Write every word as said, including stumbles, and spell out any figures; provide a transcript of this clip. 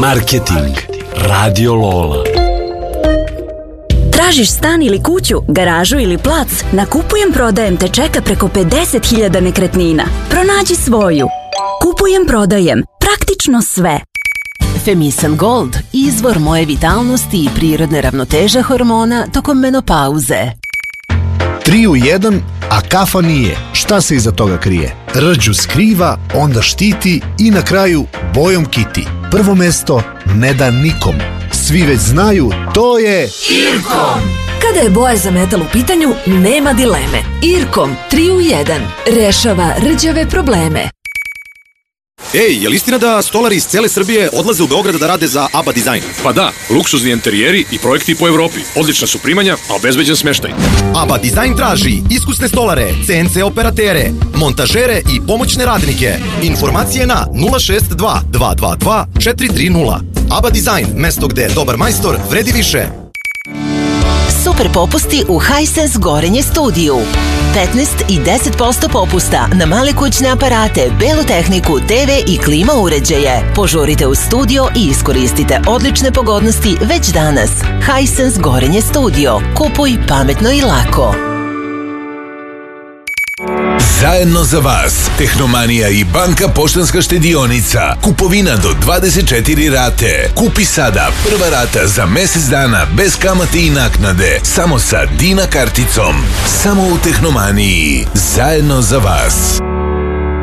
Marketing. Radio Lola. Tražiš stan ili kuću, garažu ili plac? Na Kupujem prodajem te čeka preko pedeset hiljada nekretnina. Pronađi svoju. Kupujem prodajem. Praktično sve. Femisan Gold, izvor moje vitalnosti i prirodne ravnoteže hormona tokom menopauze. Tri u jedan, a kafa nije. Šta se iza toga krije? Rđu skriva, onda štiti i na kraju bojom kiti. Prvo mesto ne da nikom. Svi već znaju, to je Irkom. Kada je boja za metal u pitanju, nema dileme. Irkom tri u jedan rešava rđave probleme. Ej, je li istina da stolari iz cele Srbije odlaze u Beograd da rade za ABBA Design? Pa da, luksuzni enterijeri i projekti po Evropi. Odlična su primanja, a obezbeđen smeštaj. ABBA Design traži iskusne stolare, C N C operatere, montažere i pomoćne radnike. Informacije na nula šest dva dva dva dva četiri tri nula. ABBA Design, mesto gde dobar majstor vredi više. Super popusti u Hisense Gorenje studiju. petnaest i deset posto popusta na male kućne aparate, belu tehniku, T V i klima uređaje. Požurite u studio i iskoristite odlične pogodnosti već danas. Hisense Gorenje studio. Kupuj pametno i lako. Zajedno za vas, Tehnomanija i Banka Poštanska štedionica. Kupovina do dvadeset četiri rate. Kupi sada prva rata za mesec dana bez kamate i naknade. Samo sa Dina karticom. Samo u Tehnomaniji. Zajedno za vas.